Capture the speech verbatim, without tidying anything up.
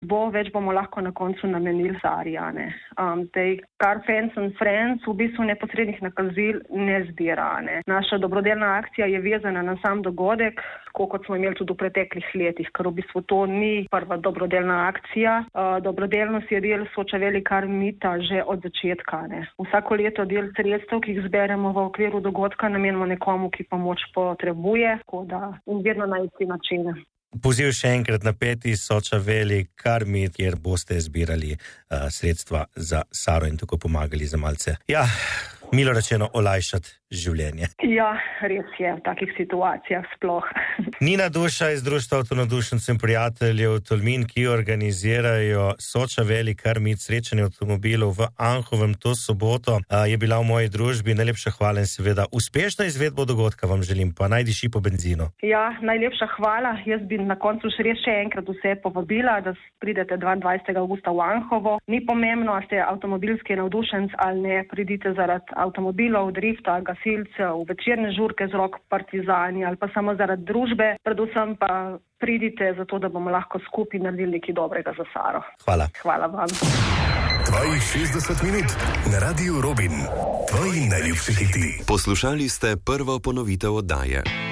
bo, več bomo lahko na koncu namenili Sarjane. Um, zdaj, kar Fans and Friends v bistvu neposrednih nakazil ne zbira. Ne. Naša dobrodelna akcija je vezana na sam dogodek, tako kot smo imeli tudi v preteklih letih, ker v bistvu to ni prva dobrodelna akcija. Uh, dobrodelnost je del Soča Veli kar mita že od začetka. Ne. Vsako leto del sredstev, ki jih zberemo v okviru dogodka, namenimo nekomu, ki pomoč potrebuje, tako da in vedno na isti način. Poziv še enkrat na peti Soča Veli kar mit, kjer boste zbirali uh, sredstva za Saro in tako pomagali za malce, ja, milo rečeno, olajšati življenje. Ja, res je, v takih situacijah sploh. Nina Duša iz Društva avtonadušencev in prijateljev Tolmin, ki organizirajo Soča Veli kar mit srečanje avtomobilov v Anhovem to soboto, uh, je bila v moji družbi. Najlepša hvala in seveda uspešno izvedbo dogodka vam želim, pa naj diši po benzinu. Ja, najlepša hvala. Jaz bi na koncu še res še enkrat vse povabila, da pridete dvaindvajsetega avgusta v Anhovo. Ni pomembno, a ste avtomobilski navdušenc ali ne, pridite zaradi avtomobilov, drifta, gasilcev, večerne žurke z Rock Partizani ali pa samo zaradi družbe. Predvsem pa pridite zato, da bomo lahko skupaj naredili nekaj dobrega za Saro. Hvala. Hvala vam. Tvojih šestdeset minut na Radiu Robin. Tvoji najljubši hiti. Poslušali ste prvo ponovitev oddaje.